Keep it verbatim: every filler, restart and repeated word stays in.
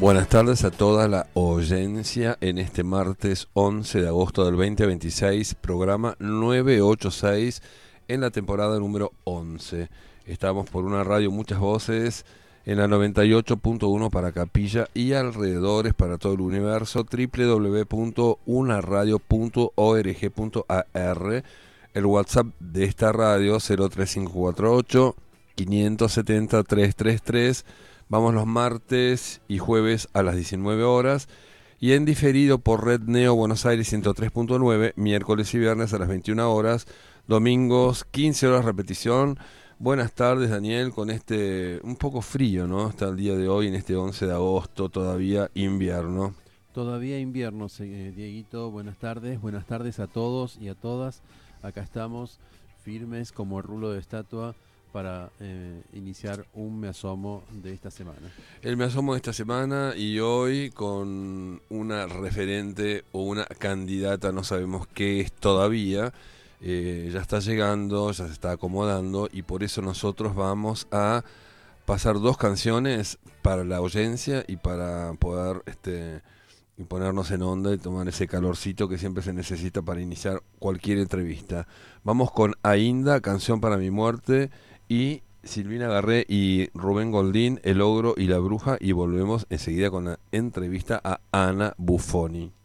Buenas tardes a toda la audiencia en este martes once de agosto del veinte veintiséis, programa novecientos ochenta y seis en la temporada número once. Estamos por una radio Muchas Voces en la noventa y ocho punto uno para Capilla y alrededores para todo el universo, doble u doble u doble u punto una radio punto org punto a r. El WhatsApp de esta radio cero tres cinco cuatro ocho, cinco siete cero, tres tres tres. Vamos los martes y jueves a las diecinueve horas y en diferido por Red Neo Buenos Aires ciento tres punto nueve, miércoles y viernes a las veintiuna horas, domingos quince horas repetición. Buenas tardes, Daniel, con este un poco frío, ¿no? Hasta el día de hoy, en este once de agosto, todavía invierno. Todavía invierno, eh, Dieguito, buenas tardes, buenas tardes a todos y a todas. Acá estamos firmes como rulo de estatua para eh, iniciar un Me Asomo de esta semana. El Me Asomo de esta semana y hoy con una referente o una candidata, no sabemos qué es todavía, eh, ya está llegando, ya se está acomodando y por eso nosotros vamos a pasar dos canciones para la audiencia y para poder este, ponernos en onda y tomar ese calorcito que siempre se necesita para iniciar cualquier entrevista. Vamos con Ainda, Canción para mi muerte, y Silvina Garré y Rubén Goldín, El ogro y la bruja, y volvemos enseguida con la entrevista a Ana Buffoni.